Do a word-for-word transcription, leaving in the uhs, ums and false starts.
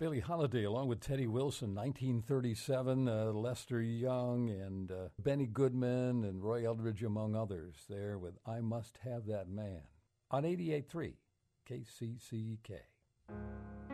Billie Holiday, along with Teddy Wilson, nineteen thirty-seven, uh, Lester Young and uh, Benny Goodman and Roy Eldridge, among others, there with I Must Have That Man on eighty-eight point three K C C K.